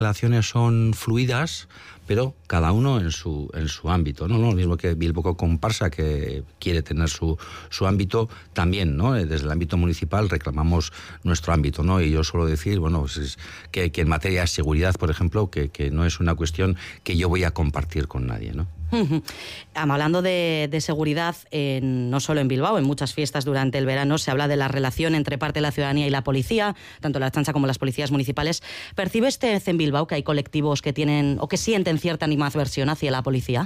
relaciones son fluidas, pero cada uno en su ámbito, ¿no? Lo mismo que Bilboko Comparsa, que quiere tener su ámbito, también, ¿no? Desde el ámbito municipal reclamamos nuestro ámbito, ¿no? Y yo suelo decir, bueno, pues es que en materia de seguridad, por ejemplo, que no es una cuestión que yo voy a compartir con nadie, ¿no? Hablando de seguridad, no solo en Bilbao, en muchas fiestas durante el verano se habla de la relación entre parte de la ciudadanía y la policía, tanto la Ertzaintza como las policías municipales. ¿Percibe usted en Bilbao que hay colectivos que tienen o que sienten cierta animadversión hacia la policía?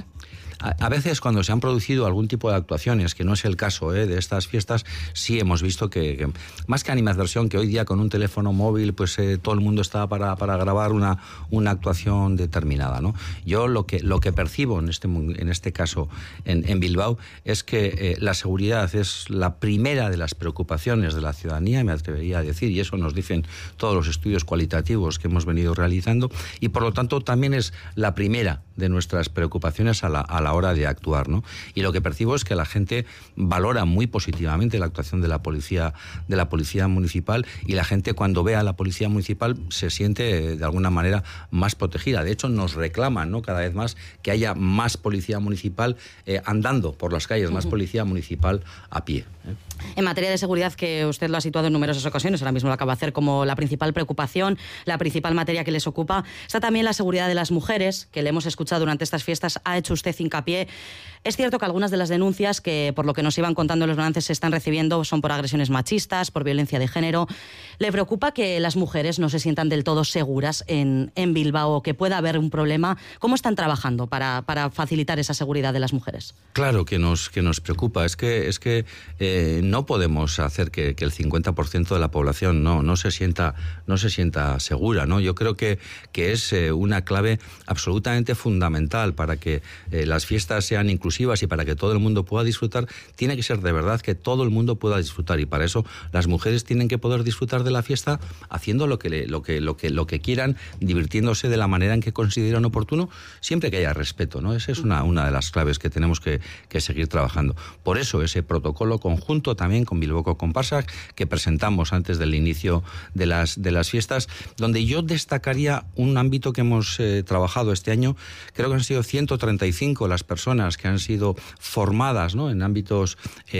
A veces, cuando se han producido algún tipo de actuaciones, que no es el caso de estas fiestas, sí hemos visto que más que animadversión, que hoy día con un teléfono móvil pues todo el mundo está para grabar una actuación determinada, ¿no? Yo lo que percibo en este caso en Bilbao es que la seguridad es la primera de las preocupaciones de la ciudadanía, me atrevería a decir, y eso nos dicen todos los estudios cualitativos que hemos venido realizando, y por lo tanto también es la primera de nuestras preocupaciones a la hora de actuar, ¿no? Y lo que percibo es que la gente valora muy positivamente la actuación de la policía municipal, y la gente, cuando ve a la policía municipal, se siente de alguna manera más protegida. De hecho, nos reclaman, ¿no?, cada vez más que haya más policía municipal andando por las calles, más policía municipal a pie. En materia de seguridad, que usted lo ha situado en numerosas ocasiones, ahora mismo lo acaba de hacer como la principal preocupación, la principal materia que les ocupa, está también la seguridad de las mujeres, que le hemos escuchado durante estas fiestas, ha hecho usted hincapié. Es cierto que algunas de las denuncias que, por lo que nos iban contando los balances, se están recibiendo son por agresiones machistas, por violencia de género. ¿Le preocupa que las mujeres no se sientan del todo seguras en Bilbao, que pueda haber un problema? ¿Cómo están trabajando para facilitar esa seguridad de las mujeres? Claro que nos preocupa. Es que no podemos hacer que el 50% de la población no se sienta segura, ¿no? Yo creo que es una clave absolutamente fundamental para que las fiestas sean inclusivas y para que todo el mundo pueda disfrutar. Tiene que ser de verdad que todo el mundo pueda disfrutar, y para eso las mujeres tienen que poder disfrutar de la fiesta haciendo lo que quieran, divirtiéndose de la manera en que consideren oportuno, siempre que haya respeto, ¿no? Esa es una de las claves que tenemos que seguir trabajando. Por eso ese protocolo conjunto también con Bilboko Comparsa, que presentamos antes del inicio de las fiestas, donde yo destacaría un ámbito que hemos trabajado este año. Creo que han sido 135 las personas que han sido formadas, ¿no?, en ámbitos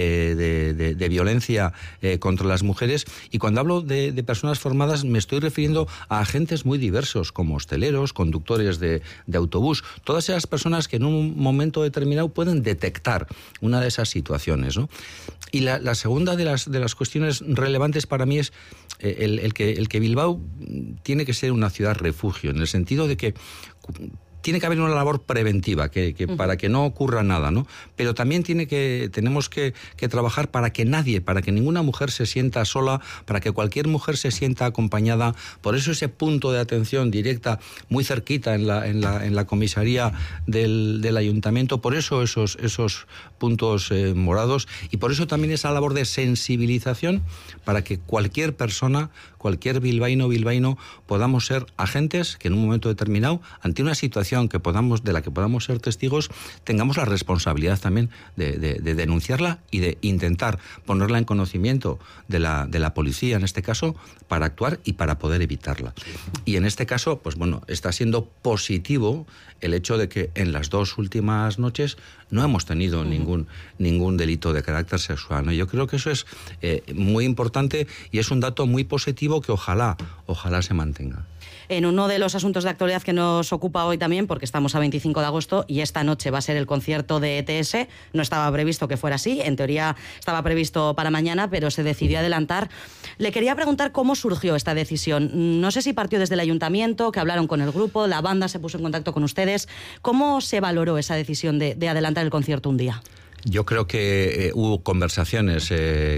de violencia contra las mujeres, y cuando hablo de personas formadas me estoy refiriendo a agentes muy diversos, como hosteleros, conductores de autobús, todas esas personas que en un momento determinado pueden detectar una de esas situaciones, ¿no? Y la segunda de las cuestiones relevantes para mí es el que Bilbao tiene que ser una ciudad refugio, en el sentido de que tiene que haber una labor preventiva para que no ocurra nada, ¿no? Pero también tenemos que trabajar para que ninguna mujer se sienta sola, para que cualquier mujer se sienta acompañada. Por eso ese punto de atención directa muy cerquita en la comisaría del ayuntamiento, por eso esos puntos morados, y por eso también esa labor de sensibilización para que cualquier persona, cualquier bilbaíno podamos ser agentes que en un momento determinado, ante una situación de la que podamos ser testigos, tengamos la responsabilidad también de denunciarla y de intentar ponerla en conocimiento de la policía, en este caso, para actuar y para poder evitarla. Y en este caso, pues bueno, está siendo positivo el hecho de que en las 2 últimas noches no hemos tenido ningún delito de carácter sexual, ¿no? Yo creo que eso es muy importante y es un dato muy positivo que ojalá se mantenga. En uno de los asuntos de actualidad que nos ocupa hoy también, porque estamos a 25 de agosto y esta noche va a ser el concierto de ETS, no estaba previsto que fuera así, en teoría estaba previsto para mañana, pero se decidió adelantar. Le quería preguntar cómo surgió esta decisión. No sé si partió desde el ayuntamiento, que hablaron con el grupo, la banda se puso en contacto con ustedes. ¿Cómo se valoró esa decisión de adelantar el concierto un día? Yo creo que hubo conversaciones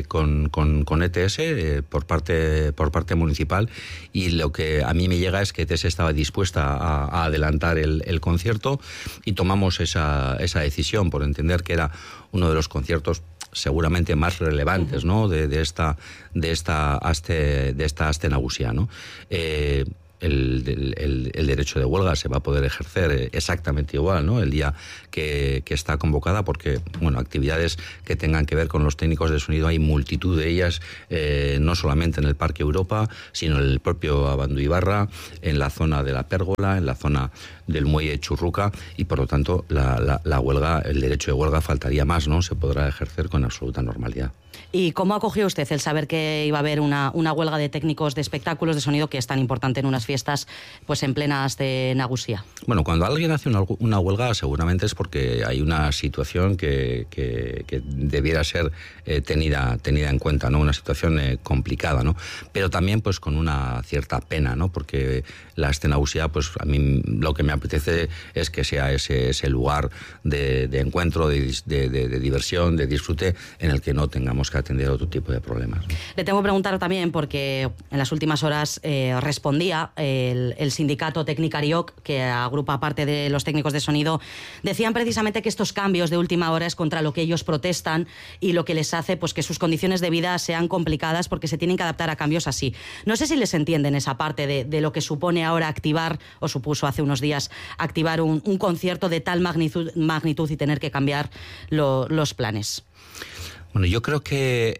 con ETS por parte municipal, y lo que a mí me llega es que ETS estaba dispuesta a adelantar el concierto, y tomamos esa decisión por entender que era uno de los conciertos seguramente más relevantes, ¿no?, de esta Aste Nagusia, ¿no? el derecho de huelga se va a poder ejercer exactamente igual, ¿no? El día que está convocada, porque, bueno, actividades que tengan que ver con los técnicos de sonido, hay multitud de ellas, no solamente en el Parque Europa, sino en el propio Abando Ibarra, en la zona de la Pérgola, en la zona del Muelle Churruca, y por lo tanto la huelga, el derecho de huelga faltaría más, ¿no? Se podrá ejercer con absoluta normalidad. ¿Y cómo acogió usted el saber que iba a haber una huelga de técnicos de espectáculos de sonido, que es tan importante en unas fiestas pues en plenas de Nagusía? Bueno, cuando alguien hace una huelga seguramente es porque hay una situación que debiera ser tenida en cuenta, ¿no? Una situación complicada, ¿no? Pero también pues con una cierta pena, ¿no? Porque la Nagusía, pues a mí lo que me apetece es que sea ese lugar de encuentro, de diversión, de disfrute, en el que no tengamos que atender otro tipo de problemas. Le tengo que preguntar también, porque en las últimas horas respondía el sindicato Tecnicarioc, que agrupa parte de los técnicos de sonido, decían precisamente que estos cambios de última hora es contra lo que ellos protestan y lo que les hace pues que sus condiciones de vida sean complicadas, porque se tienen que adaptar a cambios así. No sé si les entienden esa parte de lo que supone ahora activar, o supuso hace unos días, activar un concierto de tal magnitud y tener que cambiar los planes. Bueno, yo creo que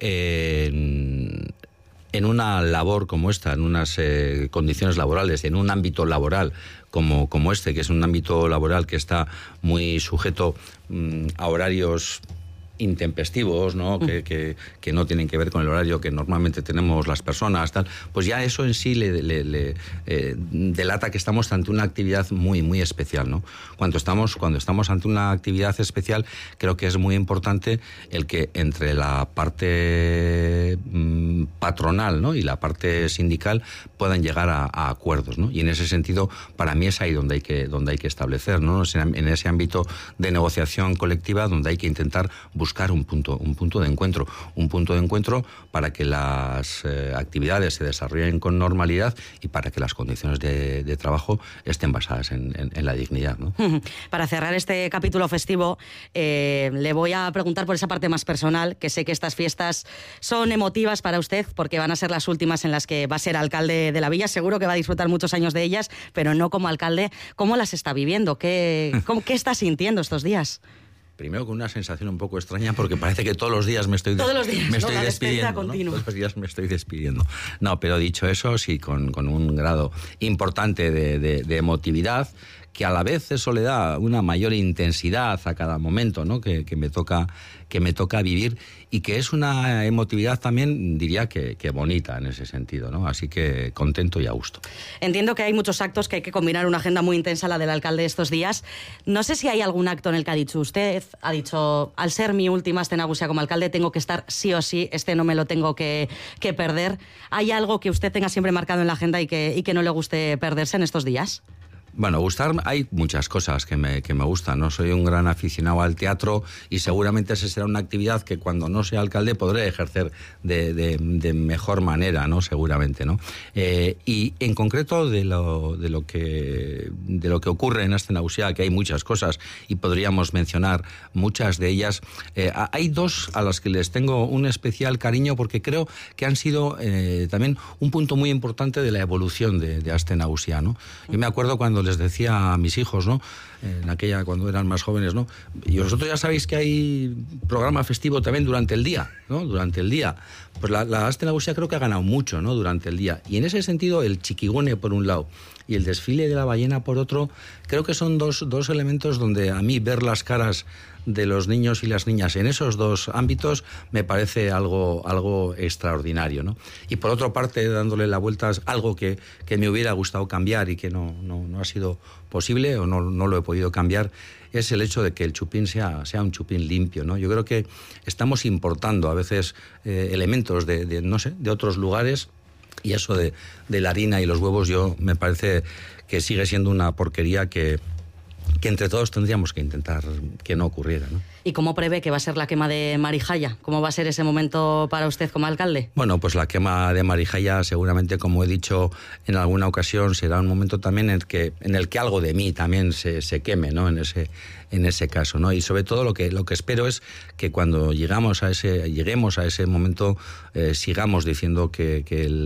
en una labor como esta, en unas condiciones laborales, en un ámbito laboral como este, que es un ámbito laboral que está muy sujeto a horarios intempestivos, ¿no? Que no tienen que ver con el horario que normalmente tenemos las personas, tal, pues ya eso en sí delata que estamos ante una actividad muy, muy especial, ¿no? Cuando estamos ante una actividad especial, creo que es muy importante el que entre la parte patronal, ¿no? y la parte sindical puedan llegar a acuerdos, ¿no? Y en ese sentido, para mí es ahí donde hay que establecer, ¿no? En ese ámbito de negociación colectiva, donde hay que intentar buscar un punto de encuentro para que las actividades se desarrollen con normalidad y para que las condiciones de trabajo estén basadas en la dignidad, ¿no? Para cerrar este capítulo festivo, le voy a preguntar por esa parte más personal, que sé que estas fiestas son emotivas para usted, porque van a ser las últimas en las que va a ser alcalde de la villa. Seguro que va a disfrutar muchos años de ellas, pero no como alcalde. ¿Cómo las está viviendo? ¿Qué está sintiendo estos días? Primero con una sensación un poco extraña, porque parece que todos los días me estoy despidiendo, ¿no? Todos los días me estoy despidiendo. No, pero dicho eso, sí, con un grado importante de emotividad, que a la vez eso le da una mayor intensidad a cada momento, ¿no? que me toca vivir, y que es una emotividad también, diría que bonita en ese sentido, ¿no? Así que contento y a gusto. Entiendo que hay muchos actos, que hay que combinar una agenda muy intensa, la del alcalde estos días. No sé si hay algún acto en el que ha dicho usted, al ser mi última Nagusía como alcalde, tengo que estar sí o sí, no me lo tengo que perder. ¿Hay algo que usted tenga siempre marcado en la agenda y que no le guste perderse en estos días? Bueno, hay muchas cosas que me gustan, ¿no? Soy un gran aficionado al teatro y seguramente esa será una actividad que cuando no sea alcalde podré ejercer de mejor manera, ¿no? Seguramente, ¿no? Y en concreto de lo que ocurre en Nagusía, que hay muchas cosas y podríamos mencionar muchas de ellas. Hay dos a las que les tengo un especial cariño, porque creo que han sido también un punto muy importante de la evolución de Nagusía, ¿no? Yo me acuerdo cuando les decía a mis hijos, ¿no? Cuando eran más jóvenes, ¿no? Y vosotros ya sabéis que hay programa festivo también durante el día, ¿no? Durante el día. Pues la Nagusía creo que ha ganado mucho, ¿no? Durante el día. Y en ese sentido, el chiquigune por un lado y el desfile de la ballena por otro, creo que son dos elementos donde a mí ver las caras de los niños y las niñas en esos dos ámbitos me parece algo extraordinario, ¿no? Y por otra parte, dándole la vuelta, algo que me hubiera gustado cambiar y que no ha sido posible o no lo he podido cambiar, es el hecho de que el chupín sea un chupín limpio, ¿no? Yo creo que estamos importando a veces elementos de otros lugares, y eso de la harina y los huevos, me parece que sigue siendo una porquería que entre todos tendríamos que intentar que no ocurriera, ¿no? ¿Y cómo prevé que va a ser la quema de Marijaya? ¿Cómo va a ser ese momento para usted como alcalde? Bueno, pues la quema de Marijaya seguramente, como he dicho en alguna ocasión, será un momento también en el que algo de mí también se queme, ¿no? En ese caso, ¿no? Y sobre todo lo que espero es que cuando lleguemos a ese momento sigamos diciendo que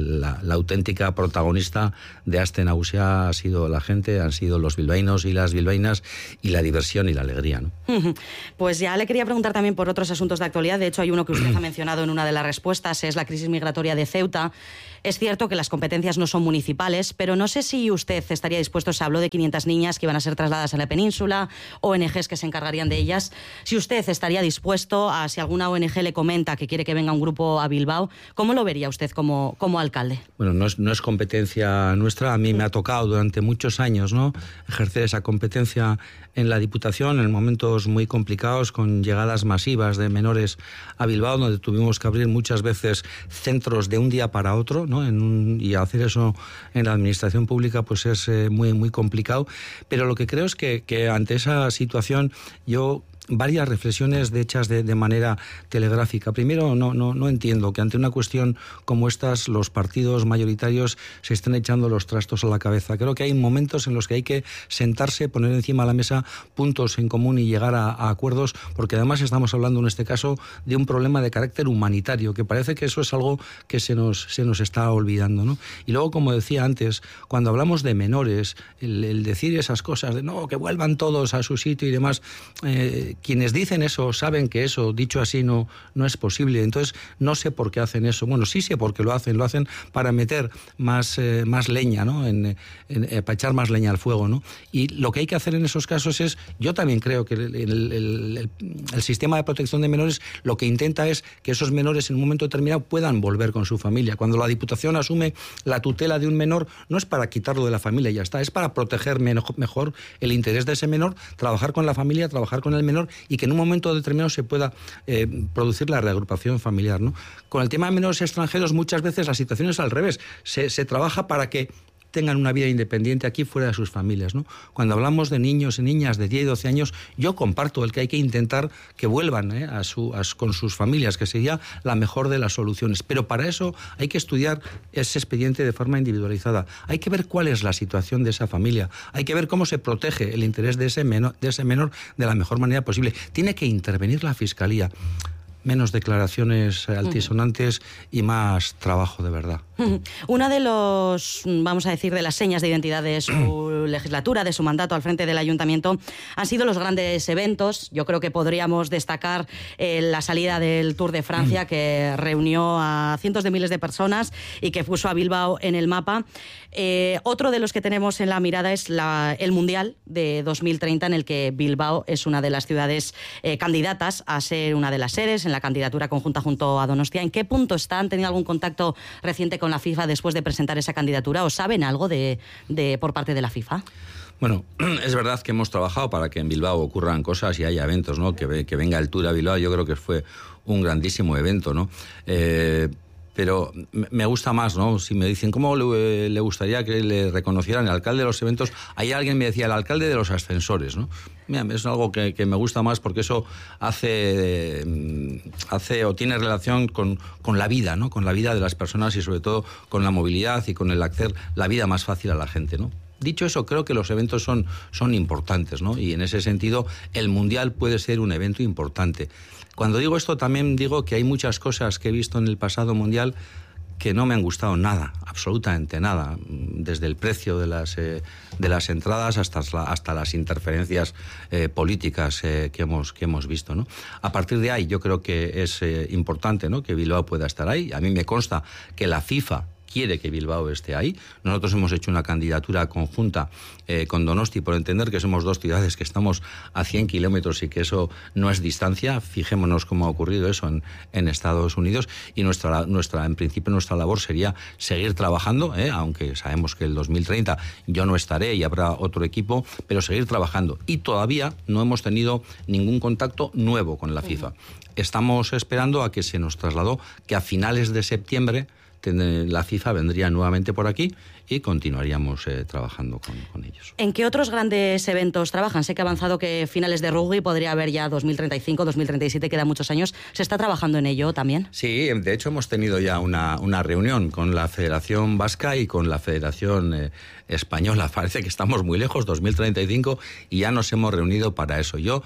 la auténtica protagonista de Aste Nagusia ha sido la gente, han sido los bilbaínos y las bilbaínas, y la diversión y la alegría, ¿no? Pues ya le quería preguntar también por otros asuntos de actualidad. De hecho, hay uno que usted ha mencionado en una de las respuestas, es la crisis migratoria de Ceuta. Es cierto que las competencias no son municipales, pero no sé si usted estaría dispuesto, se habló de 500 niñas que iban a ser trasladadas a la península, ONGs que se encargarían de ellas. Si usted estaría dispuesto a, si alguna ONG le comenta que quiere que venga un grupo a Bilbao, ¿cómo lo vería usted como alcalde? Bueno, no es competencia nuestra. A mí me ha tocado durante muchos años, ¿no?, ejercer esa competencia en la Diputación en momentos muy complicados, con llegadas masivas de menores a Bilbao, donde tuvimos que abrir muchas veces centros de un día para otro, ¿no? Y hacer eso en la administración pública pues es muy, muy complicado. Pero lo que creo es que ante esa situación yo varias reflexiones hechas de manera telegráfica. Primero, no entiendo que ante una cuestión como estas los partidos mayoritarios se estén echando los trastos a la cabeza. Creo que hay momentos en los que hay que sentarse, poner encima de la mesa puntos en común y llegar a acuerdos, porque además estamos hablando en este caso de un problema de carácter humanitario, que parece que eso es algo que se nos está olvidando, ¿no? Y luego, como decía antes, cuando hablamos de menores, el decir esas cosas de no, que vuelvan todos a su sitio y demás, quienes dicen eso saben que eso, dicho así, no es posible. Entonces, no sé por qué hacen eso. Bueno, sí sé por qué lo hacen para meter más leña, ¿no? Para echar más leña al fuego, ¿no? Y lo que hay que hacer en esos casos es, yo también creo que el sistema de protección de menores lo que intenta es que esos menores en un momento determinado puedan volver con su familia. Cuando la Diputación asume la tutela de un menor, no es para quitarlo de la familia y ya está, es para proteger mejor el interés de ese menor, trabajar con la familia, trabajar con el menor, y que en un momento determinado se pueda producir la reagrupación familiar, ¿no? Con el tema de menores extranjeros muchas veces la situación es al revés. Se trabaja para que tengan una vida independiente aquí fuera de sus familias, ¿no? Cuando hablamos de niños y niñas de 10 y 12 años, yo comparto el que hay que intentar que vuelvan con sus familias, que sería la mejor de las soluciones. Pero para eso hay que estudiar ese expediente de forma individualizada. Hay que ver cuál es la situación de esa familia. Hay que ver cómo se protege el interés de ese menor de la mejor manera posible. Tiene que intervenir la Fiscalía. Menos declaraciones altisonantes y más trabajo de verdad. Una de vamos a decir, de las señas de identidad de su legislatura, de su mandato al frente del ayuntamiento, han sido los grandes eventos. Yo creo que podríamos destacar la salida del Tour de Francia, que reunió a cientos de miles de personas y que puso a Bilbao en el mapa. Otro de los que tenemos en la mirada es el Mundial de 2030, en el que Bilbao es una de las ciudades candidatas a ser una de las sedes en la candidatura conjunta junto a Donostia. ¿En qué punto está? ¿Han tenido algún contacto reciente con la FIFA después de presentar esa candidatura? ¿O saben algo por parte de la FIFA? Bueno, es verdad que hemos trabajado para que en Bilbao ocurran cosas y haya eventos, ¿no? Que venga el Tour a Bilbao, yo creo que fue un grandísimo evento, ¿no? Pero me gusta más, ¿no? Si me dicen cómo le gustaría que le reconocieran el alcalde de los eventos, ahí alguien me decía el alcalde de los ascensores, ¿no? Mira, es algo que me gusta más porque eso hace o tiene relación con la vida, ¿no? Con la vida de las personas y sobre todo con la movilidad y con el hacer la vida más fácil a la gente, ¿no? Dicho eso, creo que los eventos son importantes, ¿no? Y en ese sentido el Mundial puede ser un evento importante. Cuando digo esto también digo que hay muchas cosas que he visto en el pasado Mundial que no me han gustado nada, absolutamente nada, desde el precio de las entradas hasta las interferencias políticas que hemos visto, ¿no? A partir de ahí yo creo que es importante, ¿no?, que Bilbao pueda estar ahí. A mí me consta que la FIFA quiere que Bilbao esté ahí. Nosotros hemos hecho una candidatura conjunta con Donosti, por entender que somos dos ciudades que estamos a 100 kilómetros y que eso no es distancia. Fijémonos cómo ha ocurrido eso en Estados Unidos, y en principio nuestra labor sería seguir trabajando, aunque sabemos que el 2030 yo no estaré y habrá otro equipo, pero seguir trabajando. Y todavía no hemos tenido ningún contacto nuevo con la FIFA. Estamos esperando a que se nos trasladó que a finales de septiembre la FIFA vendría nuevamente por aquí y continuaríamos trabajando con ellos. ¿En qué otros grandes eventos trabajan? Sé que ha avanzado que finales de rugby podría haber ya 2035, 2037, quedan muchos años. ¿Se está trabajando en ello también? Sí, de hecho hemos tenido ya una reunión con la Federación Vasca y con la Federación Española. Parece que estamos muy lejos, 2035, y ya nos hemos reunido para eso. Yo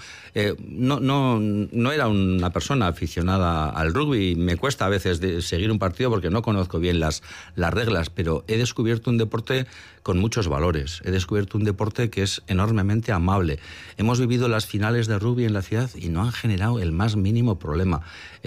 no era una persona aficionada al rugby, me cuesta a veces seguir un partido porque no conozco bien las reglas, pero he descubierto un deporte con muchos valores. He descubierto un deporte que es enormemente amable. Hemos vivido las finales de rugby en la ciudad y no han generado el más mínimo problema.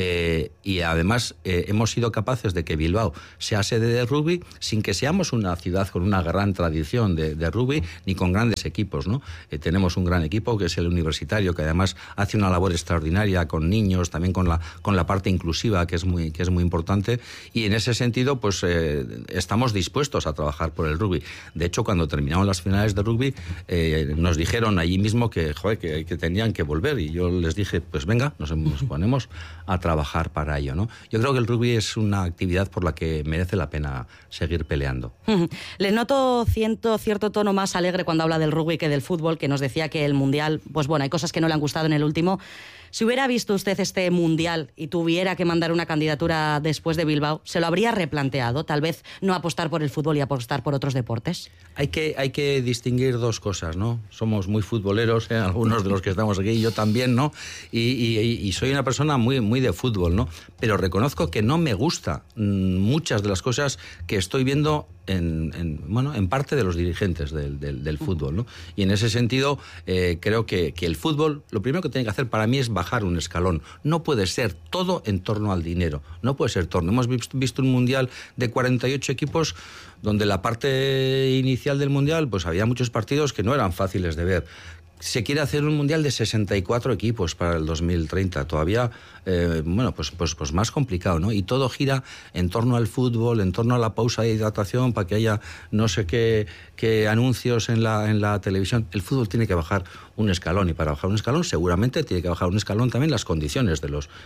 Y además hemos sido capaces de que Bilbao sea sede de rugby sin que seamos una ciudad con una gran tradición de rugby ni con grandes equipos, ¿no? Tenemos un gran equipo que es el Universitario, que además hace una labor extraordinaria con niños, también con la parte inclusiva que es muy importante, y en ese sentido pues estamos dispuestos a trabajar por el rugby. De hecho, cuando terminamos las finales de rugby nos dijeron allí mismo que tenían que volver, y yo les dije, pues venga, nos ponemos a trabajar para ello, ¿no? Yo creo que el rugby es una actividad por la que merece la pena seguir peleando. Le noto cierto tono más alegre cuando habla del rugby que del fútbol, que nos decía que el Mundial, pues bueno, hay cosas que no le han gustado en el último. Si hubiera visto usted este Mundial y tuviera que mandar una candidatura después de Bilbao, ¿se lo habría replanteado? Tal vez no apostar por el fútbol y apostar por otros deportes. Hay que distinguir dos cosas, ¿no? Somos muy futboleros, algunos de los que estamos aquí, yo también, ¿no? Y soy una persona muy de fútbol, ¿no? Pero reconozco que no me gusta muchas de las cosas que estoy viendo en parte de los dirigentes del fútbol, ¿no? Y en ese sentido creo que el fútbol, lo primero que tiene que hacer para mí es bajar un escalón. No puede ser todo en torno al dinero, no puede ser todo. Hemos visto un mundial de 48 equipos donde la parte inicial del mundial pues había muchos partidos que no eran fáciles de ver. Se quiere hacer un mundial de 64 equipos para el 2030, todavía pues más complicado, ¿no? Y todo gira en torno al fútbol, en torno a la pausa de hidratación para que haya no sé qué anuncios en la televisión. El fútbol tiene que bajar un escalón, y para bajar un escalón seguramente tiene que bajar un escalón también las condiciones de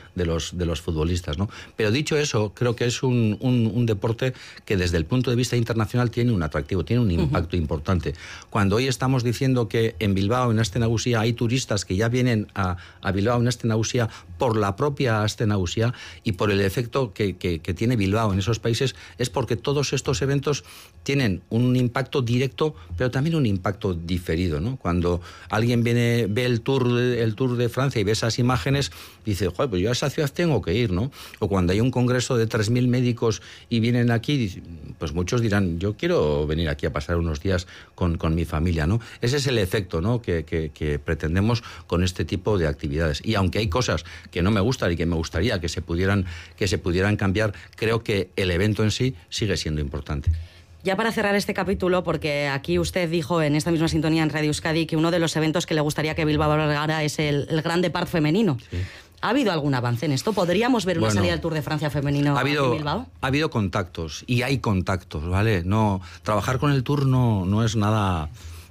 los futbolistas, ¿no? Pero dicho eso, creo que es un deporte que desde el punto de vista internacional tiene un atractivo, tiene un impacto importante. Cuando hoy estamos diciendo que en Bilbao, en Aste Nagusia, hay turistas que ya vienen a Bilbao en Aste Nagusia por la propia Aste Nagusia y por el efecto que tiene Bilbao en esos países, es porque todos estos eventos tienen un impacto directo, pero también un impacto diferido, ¿no? Cuando alguien ve el Tour de Francia y ve esas imágenes, dice, joder, pues yo a esa ciudad tengo que ir, ¿no? O cuando hay un congreso de 3.000 médicos y vienen aquí, pues muchos dirán, yo quiero venir aquí a pasar unos días con mi familia, ¿no? Ese es el efecto, ¿no? que pretendemos con este tipo de actividades. Y aunque hay cosas que no me gustan y que me gustaría que se pudieran cambiar, creo que el evento en sí sigue siendo importante. Ya para cerrar este capítulo, porque aquí usted dijo en esta misma sintonía en Radio Euskadi que uno de los eventos que le gustaría que Bilbao albergara es el Gran Depart femenino. Sí. ¿Ha habido algún avance en esto? ¿Podríamos ver una salida del Tour de Francia femenino en Bilbao? Ha habido contactos, y hay contactos, ¿vale? No, trabajar con el Tour no es nada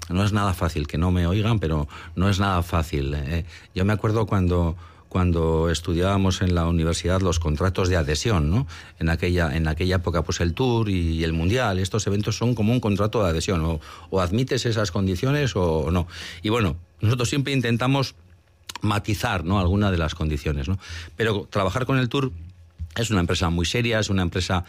fácil, que no me oigan, pero no es nada fácil. Yo me acuerdo cuando estudiábamos en la universidad los contratos de adhesión, ¿no? En aquella época, pues el Tour y el Mundial, estos eventos son como un contrato de adhesión, o admites esas condiciones o no. Y bueno, nosotros siempre intentamos matizar, ¿no?, alguna de las condiciones, ¿no? Pero trabajar con el Tour es una empresa muy seria, es una empresa,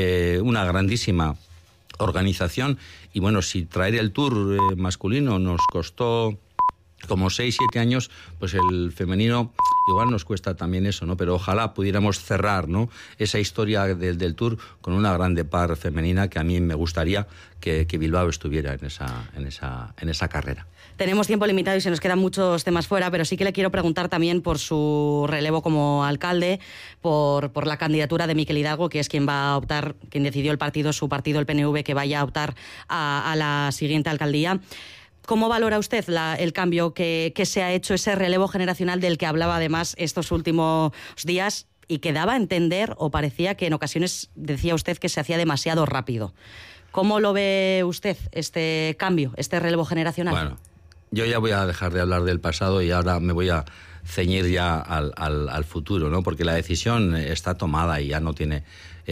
una grandísima organización, y bueno, si traer el Tour masculino nos costó como 6-7 años, pues el femenino igual nos cuesta también eso, ¿no? Pero ojalá pudiéramos cerrar, ¿no?, esa historia del Tour con una Gran Depart femenina, que a mí me gustaría que Bilbao estuviera en esa carrera. Tenemos tiempo limitado y se nos quedan muchos temas fuera, pero sí que le quiero preguntar también por su relevo como alcalde, por la candidatura de Mikel Hidalgo, que es quien va a optar, quien decidió su partido, el PNV, que vaya a optar a la siguiente alcaldía. ¿Cómo valora usted el cambio que se ha hecho, ese relevo generacional del que hablaba además estos últimos días y que daba a entender, o parecía que en ocasiones decía usted que se hacía demasiado rápido? ¿Cómo lo ve usted este cambio, este relevo generacional? Bueno, yo ya voy a dejar de hablar del pasado y ahora me voy a ceñir ya al futuro, ¿no? Porque la decisión está tomada y ya no tiene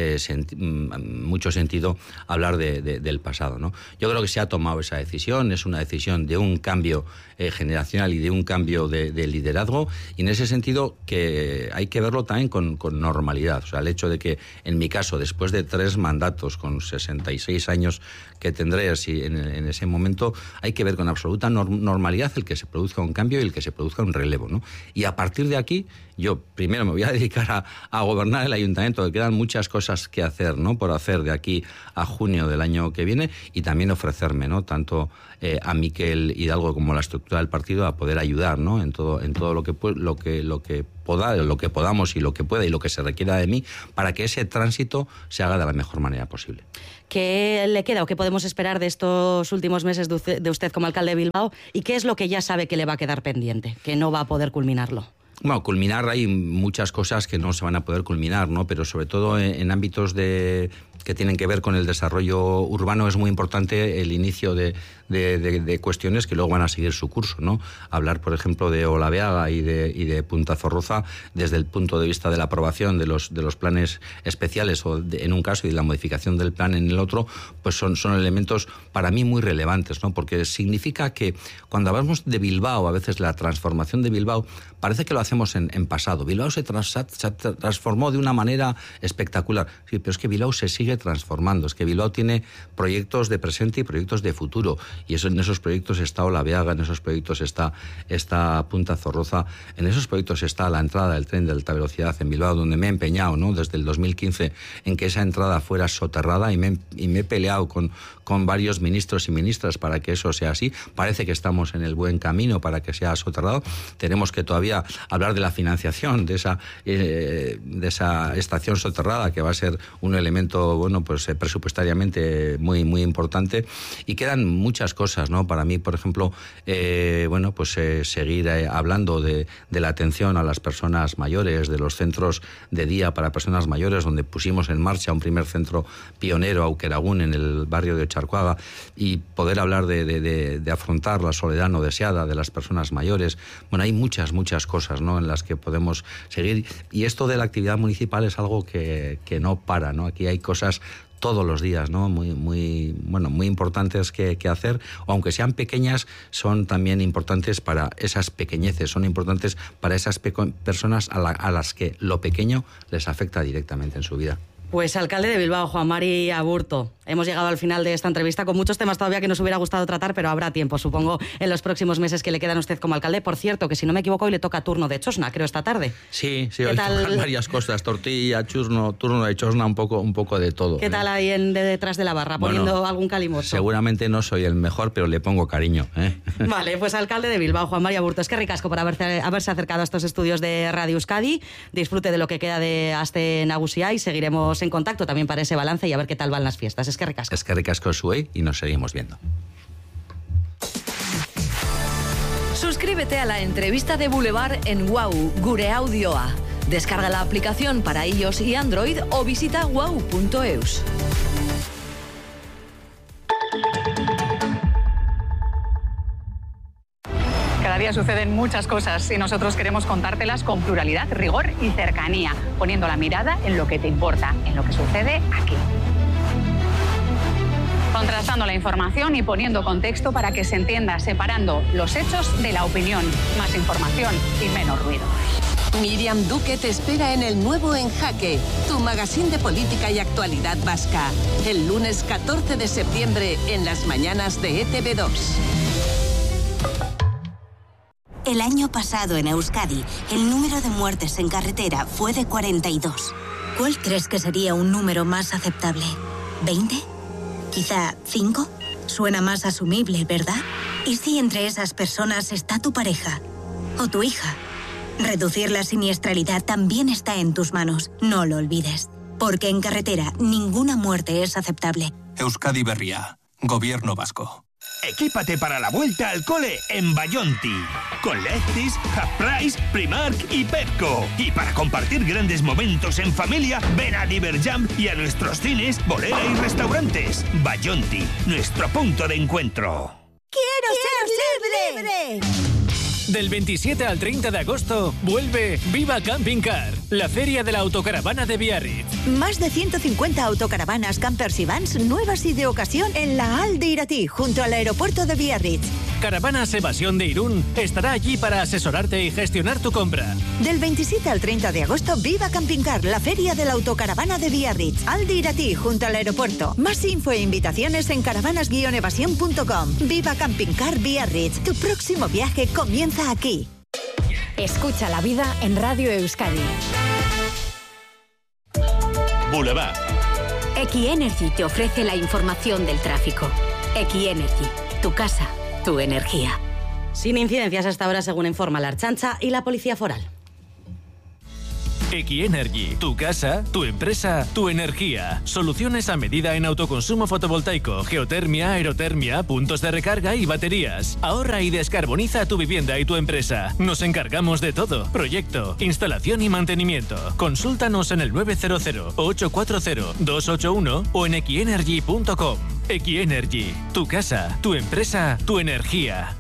mucho sentido hablar del pasado, ¿no? Yo creo que se ha tomado esa decisión, es una decisión de un cambio generacional y de un cambio de liderazgo, y en ese sentido que hay que verlo también con normalidad. O sea, el hecho de que, en mi caso, después de 3 mandatos con 66 años que tendré así en ese momento, hay que ver con absoluta normalidad el que se produzca un cambio y el que se produzca un relevo, ¿no? Y a partir de aquí, yo primero me voy a dedicar a gobernar el ayuntamiento, que quedan muchas cosas que hacer, ¿no? Por hacer de aquí a junio del año que viene, y también ofrecerme, ¿no? Tanto a Miquel Hidalgo como a la estructura del partido a poder ayudar, ¿no? En todo lo que podamos y lo que pueda y lo que se requiera de mí, para que ese tránsito se haga de la mejor manera posible. ¿Qué le queda o qué podemos esperar de estos últimos meses de usted como alcalde de Bilbao, y qué es lo que ya sabe que le va a quedar pendiente, que no va a poder culminarlo? Bueno, culminar, hay muchas cosas que no se van a poder culminar, ¿no? Pero sobre todo en ámbitos que tienen que ver con el desarrollo urbano es muy importante el inicio de cuestiones que luego van a seguir su curso, ¿no? Hablar, por ejemplo, de Olabeaga y de Punta Zorroza desde el punto de vista de la aprobación de los planes especiales, o en un caso, y de la modificación del plan en el otro, pues son elementos para mí muy relevantes, ¿no? Porque significa que cuando hablamos de Bilbao, a veces la transformación de Bilbao parece que lo hacemos en pasado. Bilbao se transformó de una manera espectacular. Sí, pero es que Bilbao se sigue transformando. Es que Bilbao tiene proyectos de presente y proyectos de futuro. Y en esos proyectos está Olabeaga, en esos proyectos está Punta Zorroza, en esos proyectos está la entrada del tren de alta velocidad en Bilbao, donde me he empeñado, ¿no? Desde el 2015 en que esa entrada fuera soterrada, y me he peleado con varios ministros y ministras para que eso sea así. Parece que estamos en el buen camino para que sea soterrado. Tenemos que todavía hablar de la financiación de esa estación soterrada, que va a ser un elemento, bueno, pues presupuestariamente muy, muy importante, y quedan muchas cosas, ¿no? Para mí, por ejemplo, seguir hablando de la atención a las personas mayores, de los centros de día para personas mayores, donde pusimos en marcha un primer centro pionero, Aukeragún, en el barrio de Ocharcoaga, y poder hablar de afrontar la soledad no deseada de las personas mayores. Bueno, hay muchas cosas, ¿no?, en las que podemos seguir, y esto de la actividad municipal es algo que no para, ¿no? Aquí hay cosas todos los días, ¿no? Muy importantes que hacer, o aunque sean pequeñas, son también importantes para esas pequeñeces, son importantes para esas personas a las que lo pequeño les afecta directamente en su vida. Pues alcalde de Bilbao, Juan Mari Aburto, hemos llegado al final de esta entrevista con muchos temas todavía que nos hubiera gustado tratar, pero habrá tiempo, supongo, en los próximos meses que le quedan a usted como alcalde. Por cierto, que si no me equivoco, hoy le toca turno de Chosna, creo, esta tarde. Sí, hoy tocan varias cosas, tortilla, turno de Chosna, un poco de todo. ¿Qué tal ahí detrás de la barra, poniendo algún calimocho? Seguramente no soy el mejor, pero le pongo cariño, ¿eh? Vale, pues alcalde de Bilbao, Juan Mari Aburto, es que ricasco por haberse acercado a estos estudios de Radio Euskadi. Disfrute de lo que queda de Aste Nagusia y seguiremos en contacto también para ese balance y a ver qué tal van las fiestas. Es que ricasco zuei, y nos seguimos viendo. Suscríbete a la entrevista de Boulevard en WOW, Gure Audioa. Descarga la aplicación para iOS y Android o visita wow.eus. Cada día suceden muchas cosas y nosotros queremos contártelas con pluralidad, rigor y cercanía, poniendo la mirada en lo que te importa, en lo que sucede aquí. Contrastando la información y poniendo contexto para que se entienda, separando los hechos de la opinión. Más información y menos ruido. Miriam Duque te espera en el nuevo En Jaque, tu magazín de política y actualidad vasca, el lunes 14 de septiembre en las mañanas de ETV2. El año pasado en Euskadi, el número de muertes en carretera fue de 42. ¿Cuál crees que sería un número más aceptable? ¿20? ¿Quizá 5? Suena más asumible, ¿verdad? ¿Y si entre esas personas está tu pareja o tu hija? Reducir la siniestralidad también está en tus manos, no lo olvides. Porque en carretera ninguna muerte es aceptable. Euskadi Berria, Gobierno Vasco. Equípate para la vuelta al cole en Bayonti, con Lefties, Half Price, Primark y Pepco. Y para compartir grandes momentos en familia, ven a Diverjam y a nuestros cines, bolera y restaurantes. Bayonti, nuestro punto de encuentro. ¡Quiero ser libre! Del 27 al 30 de agosto vuelve Viva Camping Car, la feria de la autocaravana de Biarritz. Más de 150 autocaravanas, campers y vans nuevas y de ocasión en la Al de Iratí, junto al aeropuerto de Biarritz. Caravanas Evasión de Irún estará allí para asesorarte y gestionar tu compra. Del 27 al 30 de agosto, Viva Camping Car, la feria de la autocaravana de Biarritz. Al de Iratí, junto al aeropuerto. Más info e invitaciones en caravanas-evasión.com. Viva Camping Car Biarritz. Tu próximo viaje comienza aquí. Escucha la vida en Radio Euskadi. Boulevard. Equienergy te ofrece la información del tráfico. Equienergy, tu casa, tu energía. Sin incidencias hasta ahora, según informa la Ertzaintza y la Policía Foral. Equienergy, tu casa, tu empresa, tu energía. Soluciones a medida en autoconsumo fotovoltaico, geotermia, aerotermia, puntos de recarga y baterías. Ahorra y descarboniza tu vivienda y tu empresa. Nos encargamos de todo. Proyecto, instalación y mantenimiento. Consúltanos en el 900-840-281 o en equienergy.com. Equienergy, tu casa, tu empresa, tu energía.